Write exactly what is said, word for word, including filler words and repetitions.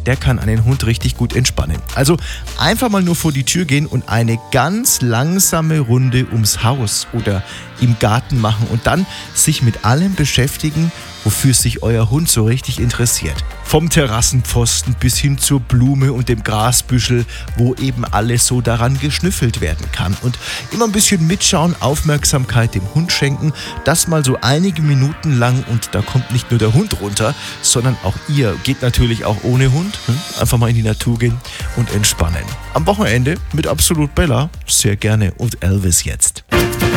der kann einen Hund richtig gut entspannen. Also einfach mal nur vor die Tür gehen und eine ganz langsame Runde ums Haus oder im Garten machen und dann sich mit allem beschäftigen, wofür sich euer Hund so richtig interessiert. Vom Terrassenpfosten bis hin zur Blume und dem Grasbüschel, wo eben alles so daran geschnüffelt werden kann. Und immer ein bisschen mitschauen, Aufmerksamkeit dem Hund schenken, das mal so einige Minuten lang, und da kommt nicht nur der Hund runter, sondern auch ihr. Geht natürlich auch ohne Hund. Einfach mal in die Natur gehen und entspannen. Am Wochenende mit Absolut Bella sehr gerne und Elvis jetzt.